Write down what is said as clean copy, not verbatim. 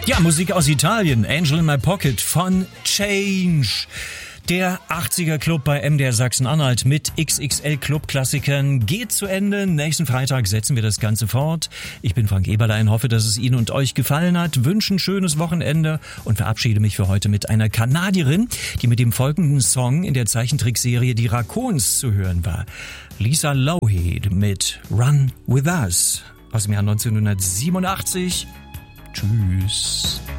Ja, Musik aus Italien, Angel in My Pocket von Change. Der 80er Club bei MDR Sachsen-Anhalt mit XXL Club-Klassikern geht zu Ende. Nächsten Freitag setzen wir das Ganze fort. Ich bin Frank Eberlein, hoffe, dass es Ihnen und euch gefallen hat, wünsche ein schönes Wochenende und verabschiede mich für heute mit einer Kanadierin, die mit dem folgenden Song in der Zeichentrickserie Die Raccoons zu hören war. Lisa Lougheed mit Run With Us aus dem Jahr 1987. Tschüss.